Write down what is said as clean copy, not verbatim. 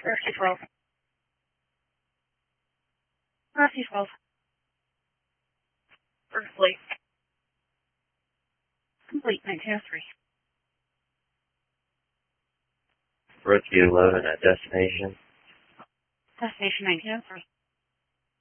Rescue 12. Rescue 12. Complete. Complete, 1903. Rescue 11 at destination. Destination 1903.